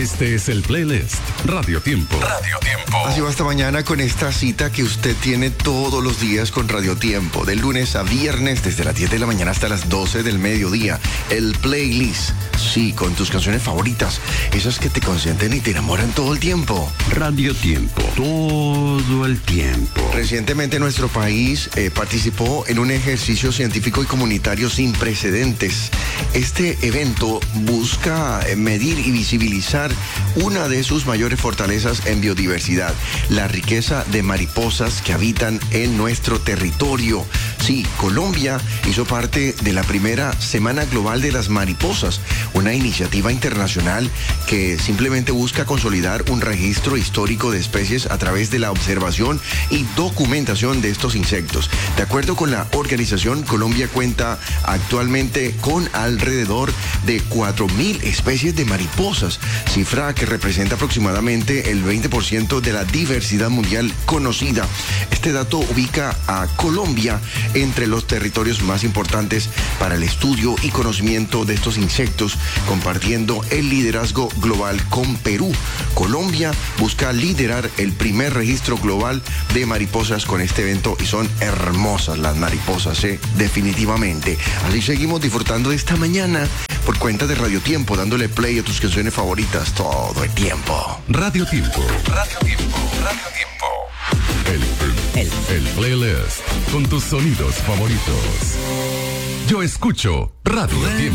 Este es el playlist Radio Tiempo. Radio Tiempo. Así va esta mañana con esta cita que usted tiene todos los días con Radio Tiempo, de lunes a viernes, desde las 10 de la mañana hasta las 12 del mediodía. El playlist, sí, con tus canciones favoritas, esas que te consienten y te enamoran todo el tiempo. Radio Tiempo, todo el tiempo. Recientemente nuestro país participó en un ejercicio científico y comunitario sin precedentes. Este evento busca medir y visibilizar una de sus mayores fortalezas en biodiversidad, la riqueza de mariposas que habitan en nuestro territorio. Sí, Colombia hizo parte de la primera Semana Global de las Mariposas, una iniciativa internacional que simplemente busca consolidar un registro histórico de especies a través de la observación y documentación de estos insectos. De acuerdo con la organización, Colombia cuenta actualmente con alrededor de 4.000 especies de mariposas, cifra que representa aproximadamente el 20% de la diversidad mundial conocida. Este dato ubica a Colombia entre los territorios más importantes para el estudio y conocimiento de estos insectos, compartiendo el liderazgo global con Perú. Colombia busca liderar el primer registro global de mariposas con este evento y son hermosas las mariposas, definitivamente. Así seguimos disfrutando de esta mañana por cuenta de Radio Tiempo, dándole play a tus canciones favoritas todo el tiempo. Radio Tiempo. Radio Tiempo. Radio Tiempo. El playlist con tus sonidos favoritos. Yo escucho Radio Tiempo.